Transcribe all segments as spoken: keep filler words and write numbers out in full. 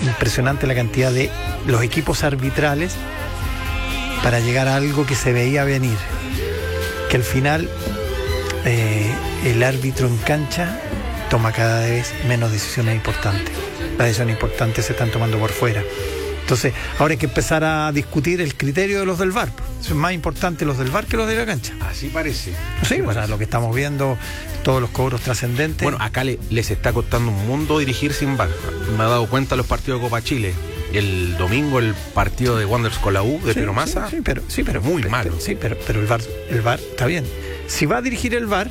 impresionante la cantidad de los equipos arbitrales para llegar a algo que se veía venir, que al final eh, el árbitro en cancha toma cada vez menos decisiones importantes. Las decisiones importantes se están tomando por fuera. Entonces, ahora hay que empezar a discutir el criterio de los del V A R. Es más importante los del V A R que los de la cancha. Así parece. Sí, Así o parece. sea, lo que estamos viendo, todos los cobros trascendentes. Bueno, acá le, les está costando un mundo dirigir sin V A R. Me ha dado cuenta los partidos de Copa Chile. El domingo el partido de Wanderers con la U de sí, Piero Massa. Sí, sí, pero, sí, pero muy pero, malo. Sí, pero, pero el V A R, el V A R está bien. Si va a dirigir el V A R,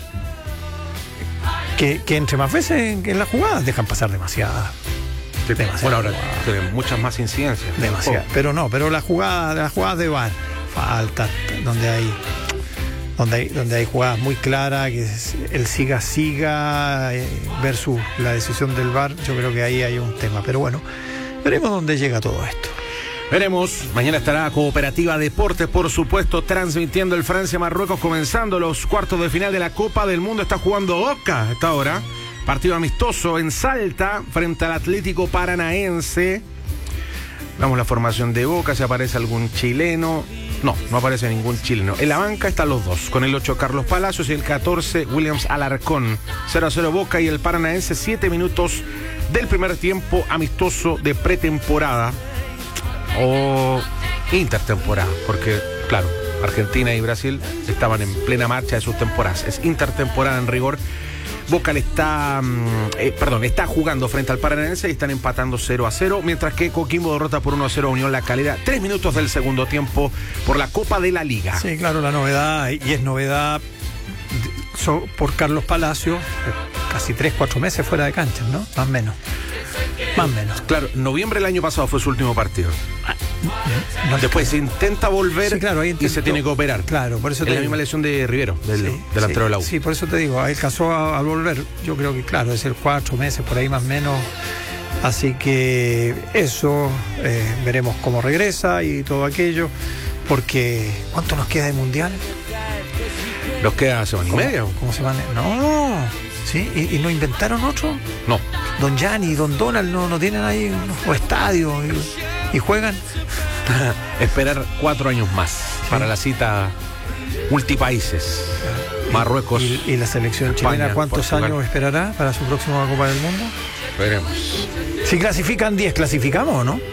que, que entre más veces en, en las jugadas dejan pasar demasiadas. Demasiado. Bueno, ahora tienen muchas más incidencias. Demasiado. Oh. Pero no, pero las jugadas, las jugadas de V A R falta, donde hay, donde hay, donde hay jugadas muy claras, que es el siga siga eh, versus la decisión del V A R. Yo creo que ahí hay un tema. Pero bueno, veremos dónde llega todo esto. Veremos. Mañana estará Cooperativa Deportes, por supuesto, transmitiendo el Francia-Marruecos, comenzando los cuartos de final de la Copa del Mundo. Está jugando Boca a esta hora. Partido amistoso en Salta frente al Atlético Paranaense. Vamos la formación de Boca, si aparece algún chileno. No, no aparece ningún chileno. En la banca están los dos, con el ocho Carlos Palacios y el catorce Williams Alarcón. cero a cero Boca y el Paranaense, siete minutos del primer tiempo amistoso de pretemporada o intertemporada, porque claro, Argentina y Brasil estaban en plena marcha de sus temporadas. Es intertemporada en rigor. Boca le está, eh, perdón, está jugando frente al Paranaense y están empatando cero a cero, mientras que Coquimbo derrota por uno a cero a Unión La Calera. Tres minutos del segundo tiempo por la Copa de la Liga. Sí, claro, la novedad, y es novedad so, por Carlos Palacio, casi tres, cuatro meses fuera de cancha, ¿no? Más o menos. Más o menos. Claro, noviembre del año pasado fue su último partido. No, Después se intenta volver sí, claro, ahí intentó, y se tiene que operar. Claro, por eso es te la digo. misma lesión de Rivero, del sí, delantero sí, de la U. Sí, por eso te digo, alcanzó a, a volver. Yo creo que, claro, es el cuatro meses, por ahí más o menos. Así que eso, eh, veremos cómo regresa y todo aquello. Porque, ¿cuánto nos queda de Mundial? ¿Nos queda semana y media? ¿Cómo se van? No, ¿sí? ¿Y, y no inventaron otro? No. Don Gianni y Don Donald no, no tienen ahí unos estadios y, y juegan. Esperar cuatro años más sí. para la cita multipaíses. ¿Y, Marruecos. ¿Y, y la selección España, chilena cuántos Portugal. años esperará para su próxima Copa del Mundo? Veremos. Si clasifican diez, ¿clasificamos o no?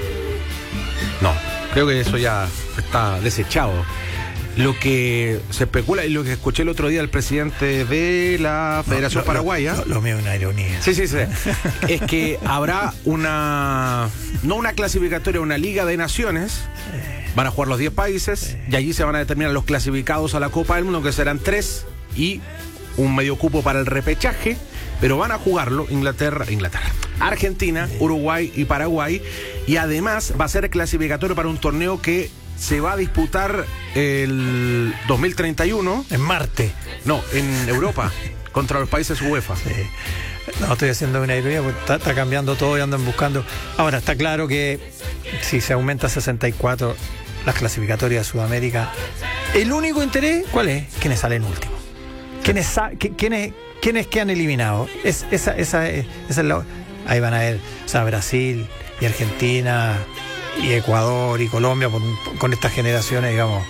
No, creo que eso ya está desechado. Lo que se especula y lo que escuché el otro día del presidente de la Federación no, lo, Paraguaya. Lo, lo mío es una ironía. Sí, sí, sí. Es que habrá una, no una clasificatoria, una Liga de Naciones. Van a jugar los diez países sí. y allí se van a determinar los clasificados a la Copa del Mundo, que serán tres y un medio cupo para el repechaje, pero van a jugarlo Inglaterra, Inglaterra, Argentina, sí. Uruguay y Paraguay, y además va a ser clasificatorio para un torneo que se va a disputar el dos mil treinta y uno. En Marte. No, en Europa, contra los países UEFA. Sí. No, estoy haciendo una ironía porque está, está cambiando todo y andan buscando. Ahora, está claro que si se aumenta a sesenta y cuatro las clasificatorias de Sudamérica, el único interés, ¿cuál es? ¿Quiénes salen últimos? ¿Quiénes, quiénes, quiénes quedan eliminados? Es, esa, esa, esa es la, ahí van a ver, o sea, Brasil y Argentina y Ecuador y Colombia con, con estas generaciones, digamos,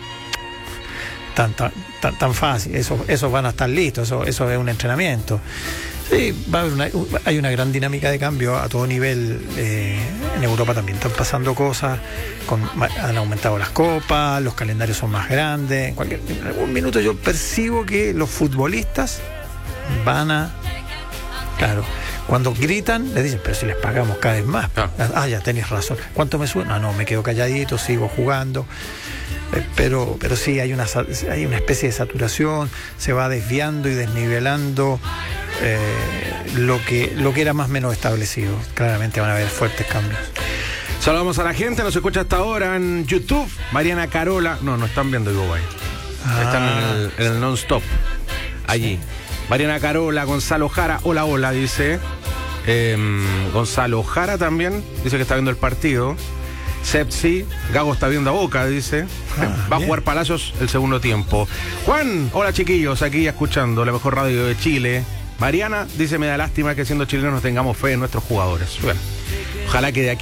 tan, tan, tan, tan fácil. Esos, esos van a estar listos, eso, eso es un entrenamiento. Sí, va a haber una, hay una gran dinámica de cambio a todo nivel. Eh, en Europa también están pasando cosas, con, han aumentado las copas, los calendarios son más grandes. En, cualquier, en algún minuto yo percibo que los futbolistas van a... Claro, cuando gritan, les dicen, pero si les pagamos cada vez más. Ah, ah ya, tenés razón. ¿Cuánto me sube? No, no, me quedo calladito, sigo jugando. Eh, pero, pero sí, hay una, hay una especie de saturación, se va desviando y desnivelando eh, lo, que, lo que era más o menos establecido. Claramente van a haber fuertes cambios. Saludamos a la gente, nos escucha hasta ahora en YouTube. Mariana Carola, no, no están viendo Iguay. Ah. Están en el, en el non-stop, allí. Sí. Mariana Carola, Gonzalo Jara, hola, hola, dice. Eh, Gonzalo Jara también, dice que está viendo el partido. Sepsi, Gago está viendo a Boca, dice. Ah, va bien. A jugar Palacios el segundo tiempo. Juan, hola chiquillos, aquí escuchando la mejor radio de Chile. Mariana dice, me da lástima que siendo chilenos no tengamos fe en nuestros jugadores. Bueno, ojalá que de aquí